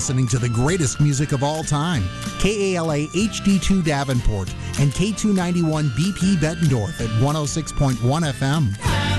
listening to the greatest music of all time. KALA HD2 Davenport and K291 BP Bettendorf at 106.1 FM.